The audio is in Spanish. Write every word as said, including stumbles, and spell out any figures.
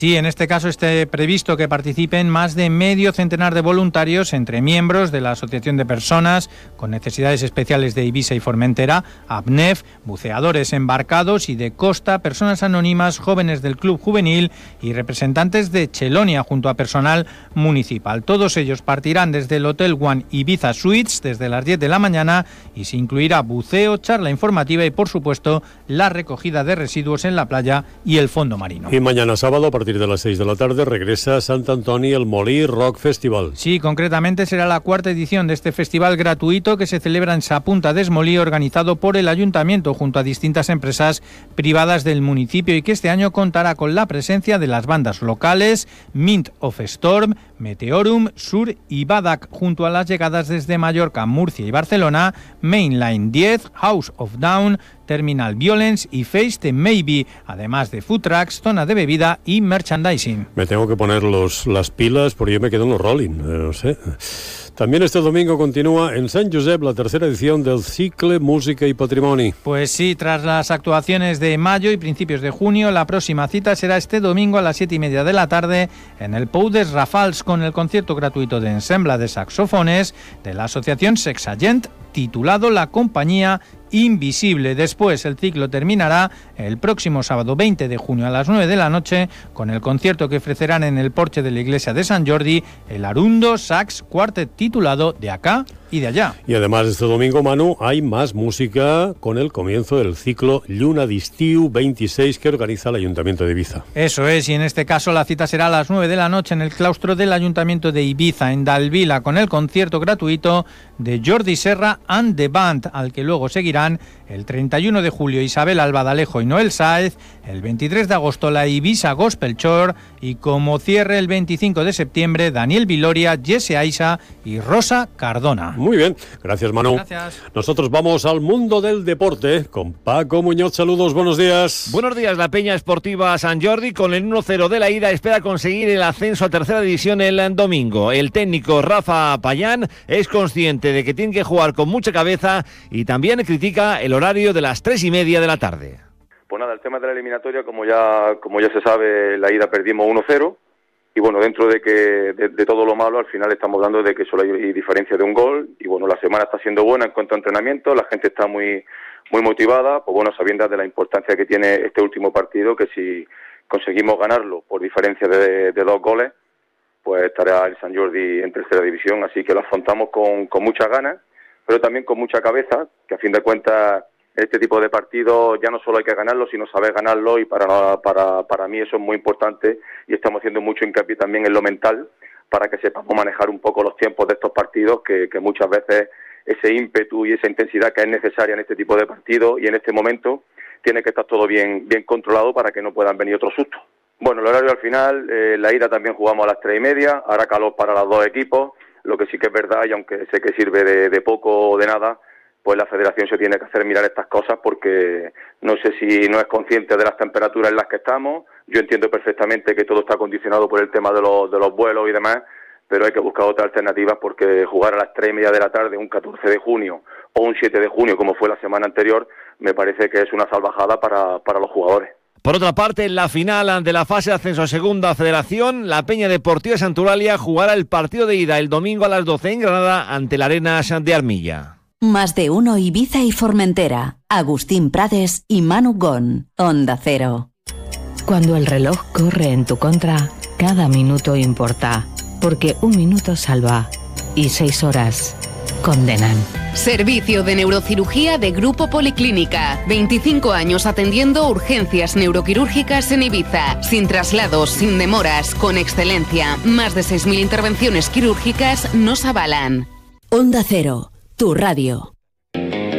Sí, en este caso está previsto que participen más de medio centenar de voluntarios entre miembros de la Asociación de Personas con Necesidades Especiales de Ibiza y Formentera, A B N E F, buceadores embarcados y de costa, personas anónimas, jóvenes del Club Juvenil y representantes de Chelonia junto a personal municipal. Todos ellos partirán desde el Hotel One Ibiza Suites desde las diez de la mañana y se incluirá buceo, charla informativa y, por supuesto, la recogida de residuos en la playa y el fondo marino. Y mañana sábado, a partir de las seis de la tarde, regresa a Sant Antoni el Molí Rock Festival. Sí, concretamente será la cuarta edición de este festival gratuito que se celebra en Sapunta des Molí, organizado por el Ayuntamiento junto a distintas empresas privadas del municipio y que este año contará con la presencia de las bandas locales Mint of Storm, Meteorum, Sur y Badak, junto a las llegadas desde Mallorca, Murcia y Barcelona, Mainline diez, House of Down, Terminal Violence y Face the Maybe, además de food trucks, zona de bebida y merchandising. Me tengo que poner los, las pilas porque yo me quedo en los rolling, eh, no sé. También este domingo continúa en Sant Josep la tercera edición del Cicle Música y Patrimoni. Pues sí, tras las actuaciones de mayo y principios de junio, la próxima cita será este domingo a las siete y media de la tarde en el Pou des Rafals con el concierto gratuito de ensembla de saxofones de la asociación Sexagent, titulado La Compañía Invisible. Después el ciclo terminará el próximo sábado veinte de junio a las nueve de la noche con el concierto que ofrecerán en el porche de la iglesia de Sant Jordi el Arundo Sax Quartet, titulado De Acá y de Allá. Y además este domingo, Manu, hay más música con el comienzo del ciclo Lluna d'Estiu veintiséis que organiza el Ayuntamiento de Ibiza. Eso es, y en este caso la cita será a las nueve de la noche en el claustro del Ayuntamiento de Ibiza, en Dalvila, con el concierto gratuito de Jordi Serra and the Band, al que luego seguirán el treinta y uno de julio Isabel Albadalejo y Noel Sáez, el veintitrés de agosto la Ibiza Gospel Chore y como cierre el veinticinco de septiembre Daniel Viloria, Jesse Aisa y Rosa Cardona. Muy bien, gracias Manu. Gracias. Nosotros vamos al mundo del deporte con Paco Muñoz. Saludos, buenos días. Buenos días. La Peña Esportiva Sant Jordi con el uno cero de la ida espera conseguir el ascenso a tercera división el domingo. El técnico Rafa Payán es consciente de que tiene que jugar con mucha cabeza y también critica el horario de las tres y media de la tarde. Pues nada, el tema de la eliminatoria, como ya como ya se sabe, la ida perdimos uno cero. Y bueno, dentro de que de, de todo lo malo, al final estamos hablando de que solo hay diferencia de un gol. Y bueno, la semana está siendo buena en cuanto a entrenamiento, la gente está muy muy motivada, pues bueno, sabiendo de la importancia que tiene este último partido, que si conseguimos ganarlo por diferencia de, de dos goles, pues estará el Sant Jordi en tercera división. Así que lo afrontamos con, con muchas ganas, pero también con mucha cabeza, que a fin de cuentas este tipo de partidos ya no solo hay que ganarlo, sino saber ganarlo, y para, para, para mí eso es muy importante y estamos haciendo mucho hincapié también en lo mental para que sepamos manejar un poco los tiempos de estos partidos, que, que muchas veces ese ímpetu y esa intensidad que es necesaria en este tipo de partidos y en este momento tiene que estar todo bien, bien controlado para que no puedan venir otros sustos. Bueno, el horario al final, eh, la ida también jugamos a las tres y media, hará calor para los dos equipos, lo que sí que es verdad, y aunque sé que sirve de, de poco o de nada, pues la federación se tiene que hacer mirar estas cosas porque no sé si no es consciente de las temperaturas en las que estamos. Yo entiendo perfectamente que todo está condicionado por el tema de los, de los vuelos y demás, pero hay que buscar otras alternativas porque jugar a las tres y media de la tarde un catorce de junio o un siete de junio, como fue la semana anterior, me parece que es una salvajada para, para los jugadores. Por otra parte, en la final de la fase de ascenso a Segunda Federación, la Peña Deportiva Santuralia jugará el partido de ida el domingo a las doce en Granada ante el Arenas de Armilla. Más de uno Ibiza y Formentera. Agustín Prades y Manu Gon. Onda Cero. Cuando el reloj corre en tu contra, cada minuto importa, porque un minuto salva y seis horas condenan. Servicio de neurocirugía de Grupo Policlínica. veinticinco años atendiendo urgencias neuroquirúrgicas en Ibiza. Sin traslados, sin demoras, con excelencia. Más de seis mil intervenciones quirúrgicas nos avalan. Onda Cero, tu radio.